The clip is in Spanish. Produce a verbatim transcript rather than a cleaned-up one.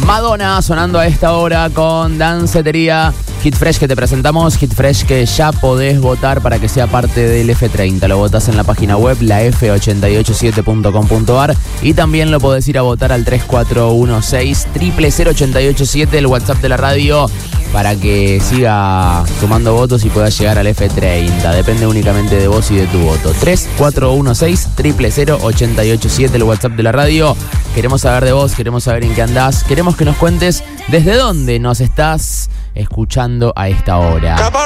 Madonna sonando a esta hora con Dancetería. Hit Fresh que te presentamos, Hit Fresh que ya podés votar para que sea parte del F treinta. Lo votás en la página web, la f ochenta y ocho siete punto com punto a r, y también lo podés ir a votar al tres cuatro uno seis, cero cero cero, ochenta y ocho siete, el WhatsApp de la radio, para que siga sumando votos y pueda llegar al F treinta. Depende únicamente de vos y de tu voto. tres cuatro uno seis, cero cero cero, ochenta y ocho siete, el WhatsApp de la radio. Queremos saber de vos, queremos saber en qué andás, queremos que nos cuentes desde dónde nos estás escuchando a esta hora.